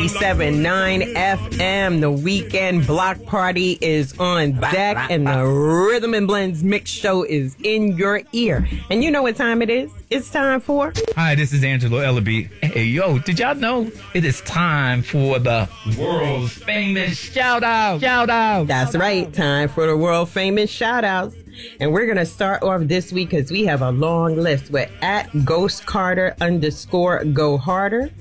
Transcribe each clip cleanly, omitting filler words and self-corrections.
97.9 FM. The weekend block party is on deck, and the Rhythm and Blends Mix Show is in your ear. And you know what time it is? It's time for... Hi, this is Angelo Ellaby. Hey, yo, did y'all know it is time for the world's famous shout-out? Shout-out! That's right, time for the world famous shout-outs. And we're going to start off this week because we have a long list with @GhostCarter_Go Harder,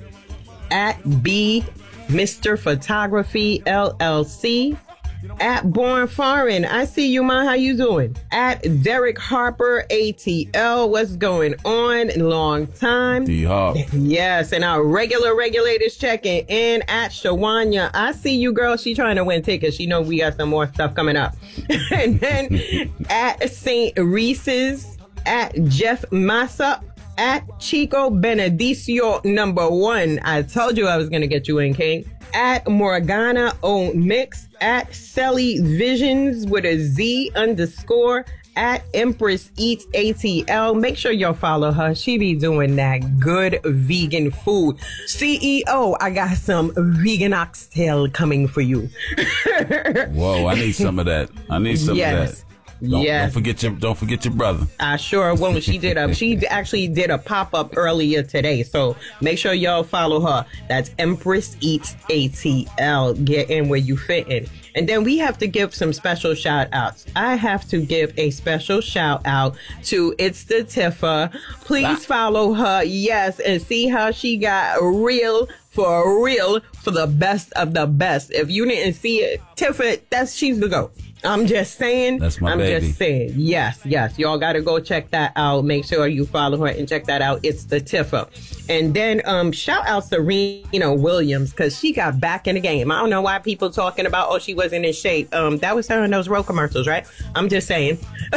@B Mr. Photography LLC, @Born Foreign. I see you, man. How you doing? @Derek Harper ATL. What's going on? Long time. D-Hop. Yes, and our regulators checking in @Shawanya. I see you, girl. She trying to win tickets. She know we got some more stuff coming up. And then @St. Reese's, @Jeff Massa, @Chico Benedicio #1. I told you I was going to get you in, King. @Morgana O Mix, @Selly Visions with a Z _, @Empress Eats ATL. Make sure y'all follow her. She be doing that good vegan food. CEO, I got some vegan oxtail coming for you. Whoa, I need some of that. Of that. Yes. Don't forget your brother. I sure won't. She actually did a pop-up earlier today. So make sure y'all follow her. That's Empress Eats ATL. Get in where you fit in. And then we have to give some special shout outs. I have to give a special shout out to It's the Tiffa. Please follow her. Yes. And see how she got real for the best of the best. If you didn't see it, Tiffa, she's the GOAT. I'm just saying. That's my baby. Just saying. Yes. Y'all got to go check that out. Make sure you follow her and check that out. It's the Tiffa. And then shout out Serena Williams because she got back in the game. I don't know why people talking about, she wasn't in shape. That was her in those road commercials, right? I'm just saying.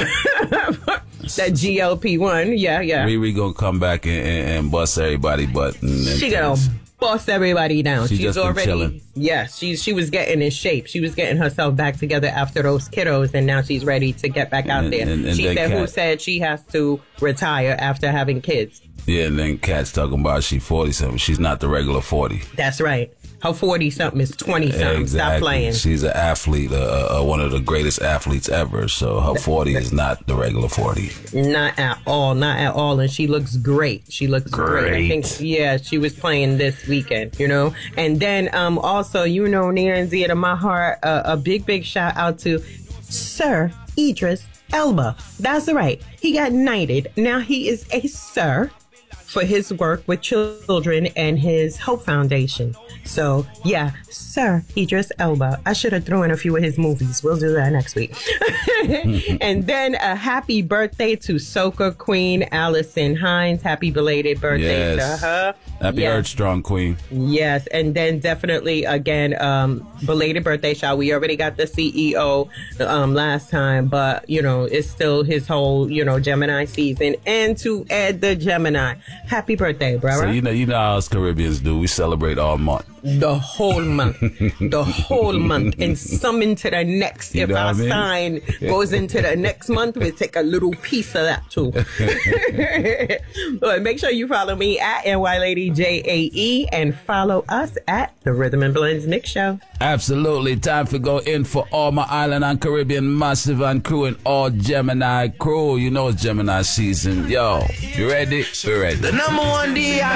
That GLP-1. Yeah. Riri gonna come back and bust everybody butt. She gonna bust everybody down. She's just already chilling. Yes, she was getting in shape. She was getting herself back together after those kiddos, and now she's ready to get back out there. And she said, who said she has to retire after having kids? Yeah, and then Kat's talking about she's 40-something. She's not the regular 40. That's right. Her 40-something is 20-something. Exactly. Stop playing. She's an athlete, one of the greatest athletes ever. So her 40 is not the regular 40. Not at all. And she looks great. Great. I think, she was playing this weekend, And then also, near and dear to my heart, a big shout out to Sir Idris Elba. That's right. He got knighted. Now he is a sir for his work with children and his Hope Foundation. So, Sir Idris Elba. I should have thrown in a few of his movies. We'll do that next week. And then a happy birthday to Soca Queen Allison Hines. Happy belated birthday to her. Happy Earth Strong Queen. Yes, and then definitely, again, belated birthday shout. We already got the CEO last time, but, it's still his whole, Gemini season. And to add the Gemini, happy birthday, brother. So, you know how us Caribbeans do. We celebrate all month. The whole month. And some into the next. If our sign goes into the next month, we take a little piece of that too. But make sure you follow me @NYLadyJAE and follow us at the Rhythm and Blends Mix Show. Absolutely. Time to go in for all my Island and Caribbean Massive and crew and all Gemini crew. It's Gemini season. Yo, you ready? We're ready. The #1 D